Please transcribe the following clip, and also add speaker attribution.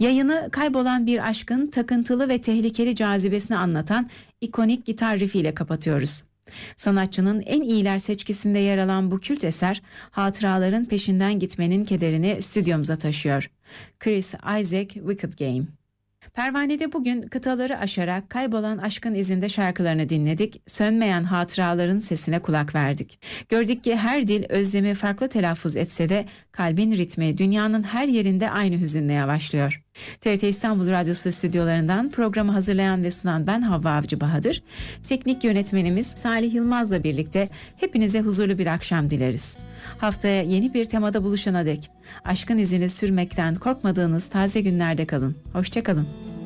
Speaker 1: Yayını kaybolan bir aşkın takıntılı ve tehlikeli cazibesini anlatan ikonik gitar riffiyle kapatıyoruz. Sanatçının en iyiler seçkisinde yer alan bu kült eser, hatıraların peşinden gitmenin kederini stüdyomuza taşıyor. Chris Isaak, Wicked Game. Pervane'de bugün kıtaları aşarak kaybolan aşkın izinde şarkılarını dinledik, sönmeyen hatıraların sesine kulak verdik. Gördük ki her dil özlemi farklı telaffuz etse de kalbin ritmi dünyanın her yerinde aynı hüzünle yavaşlıyor. TRT İstanbul Radyosu stüdyolarından programı hazırlayan ve sunan ben Havva Avcı Bahadır. Teknik yönetmenimiz Salih Yılmaz'la birlikte hepinize huzurlu bir akşam dileriz. Haftaya yeni bir temada buluşana dek aşkın izini sürmekten korkmadığınız taze günlerde kalın. Hoşça kalın.